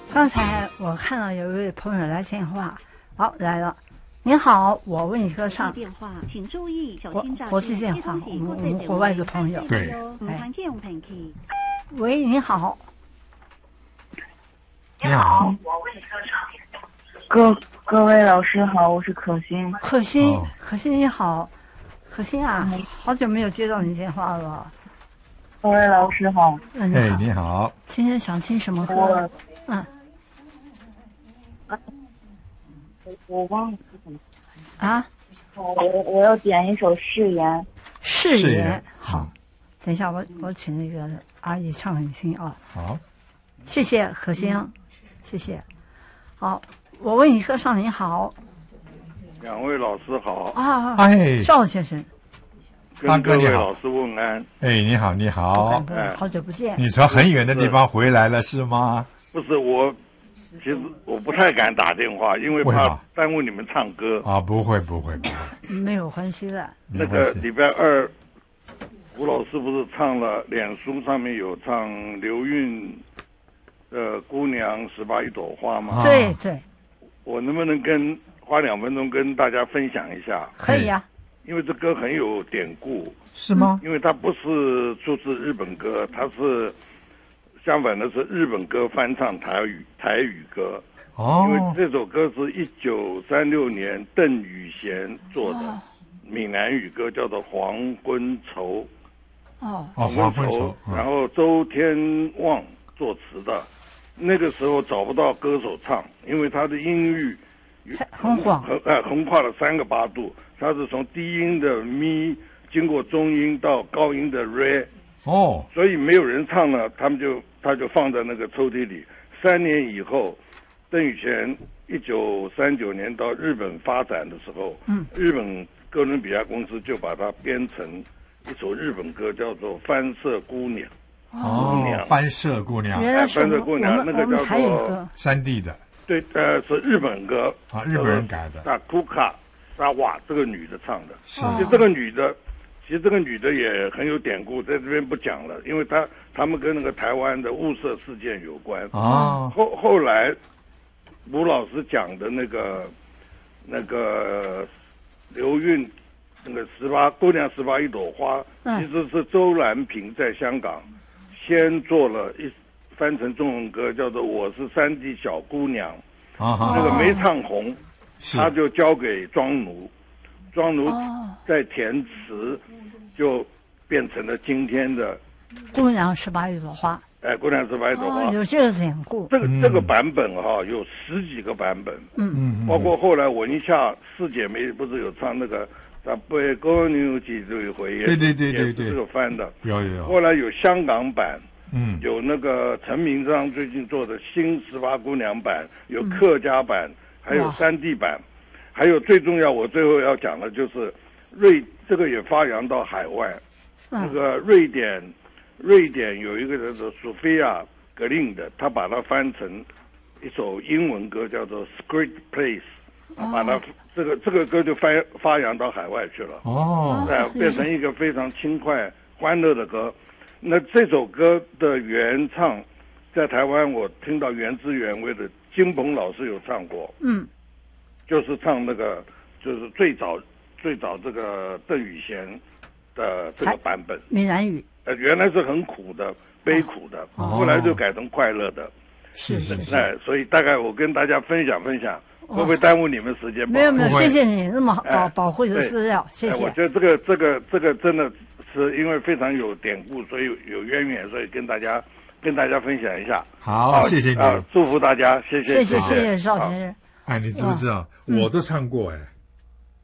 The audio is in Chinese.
刚才我看到有一位朋友来电话，好来了。您好，我为你歌唱。 电话，请注意小心国际电话，我们国外的朋友。 对。 喂，你好。 你好， 我为你歌唱。各位老师好，我是可心。 可心，可心你好，可心啊，好久没有接到你电话了。 各位老师好。 哎，你好。 今天想听什么歌？ 我忘了是什么啊？ 我要点一首誓言。 誓言，好。等一下，我请那个阿姨唱给你听啊。 好， 谢谢可心，谢谢。好，我为你歌唱，你好。 两位老师好。 啊， 哎， 邵先生。 跟各位老师问安。 哎，你好，你好。 好久不见。 你从很远的地方回来了是吗？ 不是我。其实我不太敢打电话，因为怕耽误你们唱歌啊！不会， 没有关系的。 那个礼拜二，吴老师不是唱了，脸书上面有唱刘韵的《姑娘18一朵花》吗？ 对。 我能不能花2分钟跟大家分享一下？ 可以啊。 因为这歌很有典故。 是吗？ 因为它不是出自日本歌，它是。相反的是，日本歌翻唱台语歌，因为这首歌是1936年邓雨贤做的闽南语歌，叫做《黄昏愁》。黄昏愁。然后周天旺作词的，那个时候找不到歌手唱，因为他的音域很广， 横跨了3个八度，他是从低音的咪，经过中音到高音的 re。所以没有人唱了，他就放在那个抽屉里。3年以后，邓雨贤1939年到日本发展的时候，日本哥伦比亚公司就把它编成一首日本歌，叫做《翻社姑娘》。 翻社姑娘， 翻社姑娘那个叫做山地的。 对，是日本歌啊，日本人改的。 大库卡沙瓦这个女的唱的， 是这个女的。其实这个女的也很有典故，在这边不讲了，因为他们跟那个台湾的雾社事件有关。后来吴老师讲的那个刘韵那个姑娘18一朵花，其实是周兰萍在香港先做了翻成中文歌，叫做《我是山地小姑娘》，那个没唱红，他就交给庄奴在填词，就变成了今天的姑娘18一朵花。 姑娘18一朵花， 有这个典故。 这个版本有10几个版本，包括后来文夏4姐妹不是有唱那个《被公牛几对回》， 对， 也是这个翻的。 有。 后来有香港版，有那个陈明章最近做的新18姑娘版，有客家版，还有3地版。还有最重要，我最后要讲的就是这个也发扬到海外。那个瑞典有一个叫做索菲亚格林的，他把它翻成一首英文歌，叫做《Secret Place》，把它这个歌就发扬到海外去了。变成一个非常轻快欢乐的歌。那这首歌的原唱，在台湾我听到原汁原味的金鹏老师有唱过。就是唱那个，就是最早这个邓雨贤的这个版本， 闽南语。 原来是很苦的、悲苦的，后来就改成快乐的。 是。 所以大概我跟大家分享，会不会耽误你们时间？ 没有，谢谢你那么保护的资料，谢谢。 我觉得这个真的是因为非常有典故，所以有渊源，所以跟大家分享一下。 好，谢谢你， 祝福大家，谢谢邵先生。 你知不知道？我都唱过